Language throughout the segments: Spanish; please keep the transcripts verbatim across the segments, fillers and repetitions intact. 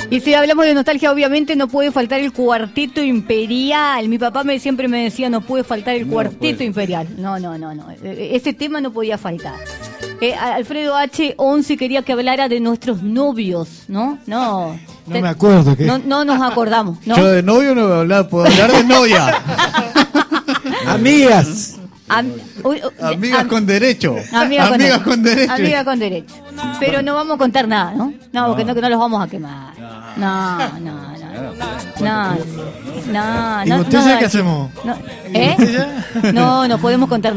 Y si hablamos de nostalgia, obviamente no puede faltar el Cuarteto Imperial. Mi papá me siempre me decía, no puede faltar el no Cuarteto puede. Imperial. No, no, no, no. Ese tema no podía faltar. Eh, Alfredo H. once quería que hablara de nuestros novios, ¿no? No. No te, me acuerdo. ¿Qué? No, no nos acordamos. ¿no? Yo de novio no voy a hablar, puedo hablar de novia. Amigas. Am, uy, uy, amigas am, con derecho. Amigas, amigas con, con derecho. Amigas con derecho. Pero no vamos a contar nada, ¿no? No, porque no, que no los vamos a quemar. No, no, no. No, no, ¿Y no. usted ya qué hacemos? No, ¿eh? No, no podemos contar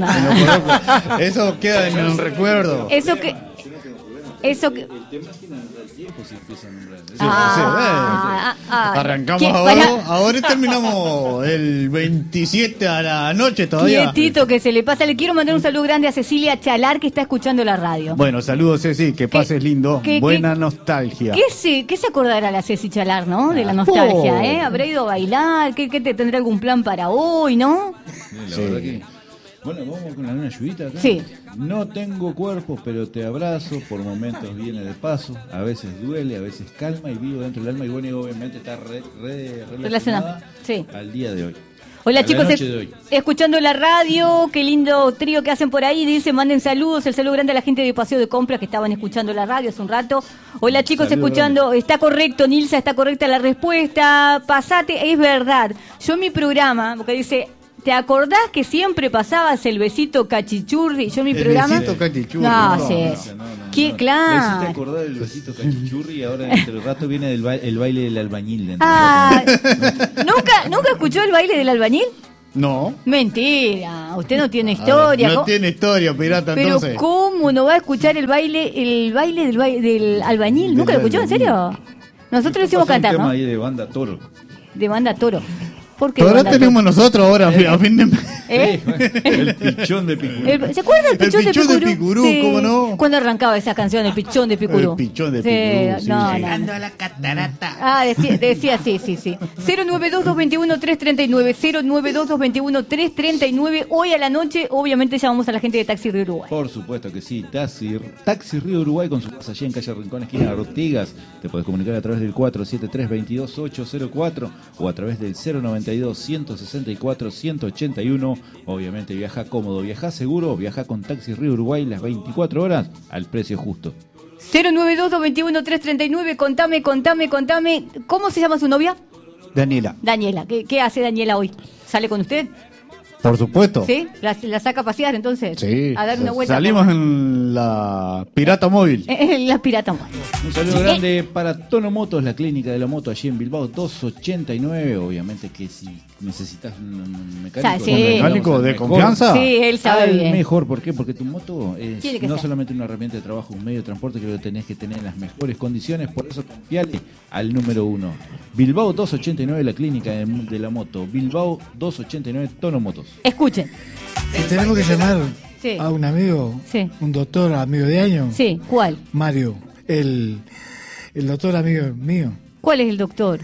nada. Eso queda en el recuerdo. Eso que... Eso que... El tema es que el tiempo si empieza a nombrar. Ah, ah, ah, Arrancamos ahora, ahora terminamos el veintisiete a la noche todavía. Quietito que se le pasa. Le quiero mandar un saludo grande a Cecilia Chalar, que está escuchando la radio. Bueno, saludos Ceci, que pases lindo. ¿Qué, Buena qué, nostalgia. ¿Qué se, ¿Qué se acordará la Ceci Chalar, no? De la nostalgia, oh. ¿eh? ¿Habrá ido a bailar? ¿Qué, qué te tendrá algún plan para hoy, no? Sí, la sí. verdad que... Bueno, vamos con la luna ayudita acá. Sí. No tengo cuerpo, pero te abrazo. Por momentos viene de paso. A veces duele, a veces calma y vivo dentro del alma. Y bueno, y obviamente está re, re, relacionada sí. al día de hoy. Hola chicos, es, escuchando la radio, qué lindo trío que hacen por ahí, dice, manden saludos, el saludo grande a la gente de Paseo de Compras que estaban escuchando la radio hace un rato. Hola chicos, saludo escuchando, grande. Está correcto Nilsa, está correcta la respuesta, pasate, es verdad, yo en mi programa, porque dice... ¿Te acordás que siempre pasabas el besito cachichurri? Yo en mi el programa... El besito cachichurri. No, no, sí. No, no, no, ¿Qué? no. Claro. Me hiciste acordar del besito cachichurri y ahora dentro del rato viene el, ba el baile del albañil. Dentro ah, no. ¿nunca, ¿Nunca escuchó el baile del albañil? No. Mentira, usted no tiene historia. Ver, no tiene historia, pirata, pero entonces. Pero ¿cómo no va a escuchar el baile el baile del, ba del albañil? Del ¿Nunca lo escuchó? ¿En serio? Nosotros le hicimos cantar, un tema ¿no? ahí de banda Toro. De banda Toro. Ahora tenemos nosotros ahora ¿Eh? a fin de mes. ¿Eh? El pichón de Picurú. El, ¿Se acuerda del pichón, el pichón de Picurú? De Picurú sí. ¿Cómo no? ¿Cuándo arrancaba esa canción, el pichón de Picurú? El pichón de sí, Picurú, sí. No, Llegando no. a la catarata. Ah, decía, decía sí, sí, sí. cero nueve dos, dos dos uno, tres tres nueve, cero nueve dos, dos dos uno, tres tres nueve. Hoy a la noche, obviamente, llamamos a la gente de Taxi Río Uruguay. Por supuesto que sí. Taxi, Taxi Río Uruguay con su casa allí en calle Rincón, esquina de Artigas. Te puedes comunicar a través del cuatro siete tres, veintidós, ocho cero cuatro o a través del cero noventa y dos, ciento sesenta y cuatro, ciento ochenta y uno. Obviamente viaja cómodo, viaja seguro, viaja con Taxi Río Uruguay las veinticuatro horas al precio justo. cero nueve dos, dos dos uno, tres tres nueve. Contame, contame, contame. ¿Cómo se llama su novia? Daniela. Daniela. ¿Qué, qué hace Daniela hoy? ¿Sale con usted? Por supuesto. ¿Sí? ¿La, la saca a pasear entonces? Sí. A dar una vuelta. Salimos en la Pirata Móvil. En la Pirata Móvil. Un saludo sí. grande para Tono Motos, la clínica de la moto allí en Bilbao, doscientos ochenta y nueve. Obviamente que si necesitas un mecánico, sí. ¿Un mecánico de mejor. confianza? Sí, él sabe Al bien. Mejor, ¿por qué? Porque tu moto es no ser. solamente una herramienta de trabajo, un medio de transporte que lo tenés que tener en las mejores condiciones. Por eso confiale al número uno. Bilbao doscientos ochenta y nueve, la clínica de, de la moto. Bilbao doscientos ochenta y nueve, Tono Motos. Escuchen. Si tenemos que llamar sí. a un amigo, sí. un doctor amigo de año. Sí, ¿cuál? Mario, el, el doctor amigo mío. ¿Cuál es el doctor?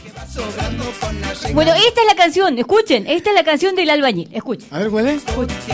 Bueno, esta es la canción, escuchen, esta es la canción del albañil, escuchen. A ver, ¿cuál es? Escuchen.